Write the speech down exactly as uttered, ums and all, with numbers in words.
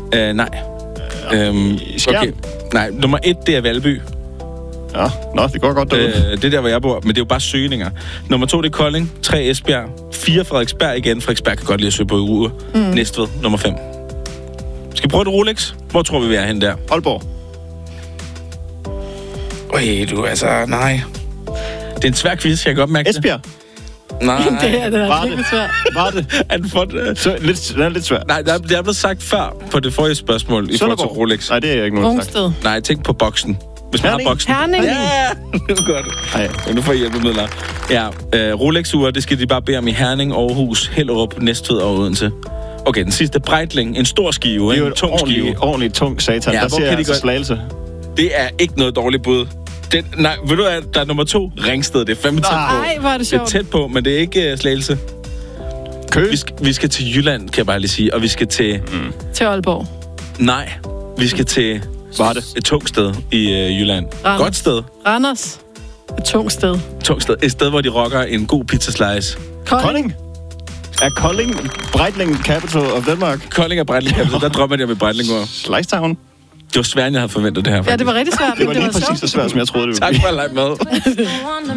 Uh, nej. Ja. Øhm, okay. Nej, nummer et, det er Valby. Ja, nå, det går godt derude. Uh, det er der, hvor jeg bor, men det er jo bare søgninger. Nummer to, det er Kolding. Tre, Esbjerg. Fire, Frederiksberg igen. Frederiksberg kan godt lide at søge på i uge. Mm. Næstved, nummer fem. Skal vi prøve det Rolex? Hvor tror vi, vi er hen der? Aalborg. Øj, du altså, nej. Det er en svær quiz, jeg kan godt mærke det. Esbjerg. Nej. det er, det er Var virkelig svært. Var det? Er den for, uh... Så, lidt, den er lidt svært. Nej, det er, det er blevet sagt før på det forrige spørgsmål i forhold til Rolex. Nej, det er jeg ikke nogen sagt. Rungsted. Nej, tænk på boksen. Hvis man Herning. har boksen. Herning. Ja, det er godt. Nej. Ja, nu får I hjælpemidler. Ja, uh, Rolex-ure, det skal de bare bede om i Herning, Aarhus, Hellerup, Næstved og Odense. Okay, den sidste, Breitling. En stor skive, Det er jo en en tung ordentlig, skive. ordentlig tung satan. Ja, Der hvor ser kan jeg de altså godt- Slagelse. Det er ikke noget dårligt bud. Den, nej, ved du hvad, der er nummer to, Ringsted. Det er fandme tæt på. Ej, hvor er det Det er sjovt. tæt på, men det er ikke uh, Slagelse. Køge. Vi skal, vi skal til Jylland, kan jeg bare lige sige. Og vi skal til... Mm. Til Aalborg. Nej, vi skal til... Var det? Et tungt sted i uh, Jylland. Randers. Godt sted. Randers. Et tungt sted. Tungt sted. Et sted, hvor de rocker en god pizzaslice. Kolding. Er Kolding Breitling capital of Denmark? Kolding og Breitling. Der drømmer jeg med Breitling-ord. Slice Town. Det var svært, jeg havde forventet det her. Ja, Faktisk. det var rigtig svært. Det var men lige præcis sjovt. så svært, som jeg troede, det ville Tak blive. for at lege med.